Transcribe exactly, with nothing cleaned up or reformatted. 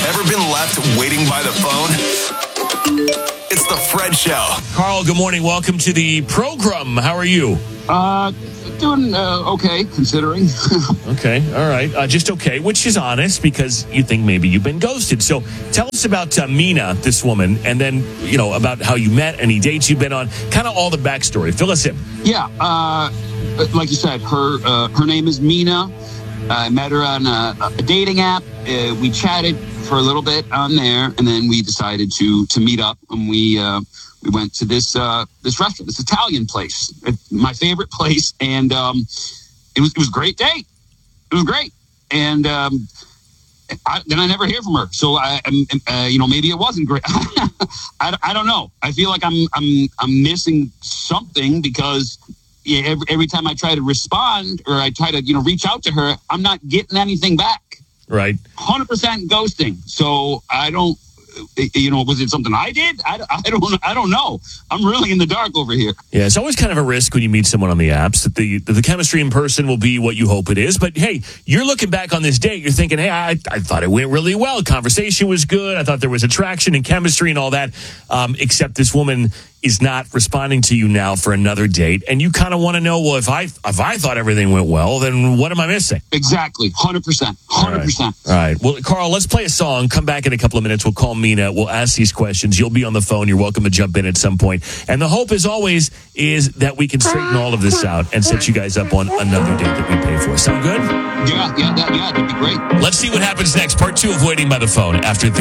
Ever been left waiting by the phone? It's the Fred Show. Carl, good morning. Welcome to the program. How are you? Uh, doing uh, okay, considering. Okay, all right. Uh, just okay, which is honest because you think maybe you've been ghosted. So tell us about uh, Mina, this woman, and then, you know, about how you met, any dates you've been on, kind of all the backstory. Fill us in. Yeah, uh, like you said, her uh, her name is Mina. I met her on a, a dating app. Uh, we chatted for a little bit on there, and then we decided to to meet up, and we uh, we went to this uh, this restaurant, this Italian place, it's my favorite place, and um, it was it was a great date. It was great, and um, I, then I never hear from her. So I, uh, you know, maybe it wasn't great. I, I don't know. I feel like I'm I'm I'm missing something because. Yeah, every, every time I try to respond or I try to, you know, reach out to her, I'm not getting anything back. Right. one hundred percent ghosting. So I don't, you know, was it something I did? I, I don't I don't know. I'm really in the dark over here. Yeah, it's always kind of a risk when you meet someone on the apps that the that the chemistry in person will be what you hope it is. But hey, you're looking back on this date, you're thinking, hey, I, I thought it went really well. Conversation was good. I thought there was attraction and chemistry and all that. Um, except this woman is not responding to you now for another date, and you kind of want to know, well, if I if I thought everything went well, then what am I missing? Exactly, one hundred percent, one hundred percent. All right. All right. Well, Carl, let's play a song. Come back in a couple of minutes. We'll call Mina. We'll ask these questions. You'll be on the phone. You're welcome to jump in at some point. And the hope, as always, is that we can straighten all of this out and set you guys up on another date that we pay for. Sound good? Yeah, yeah, that, yeah, that'd be great. Let's see what happens next. Part two of Waiting by the Phone after the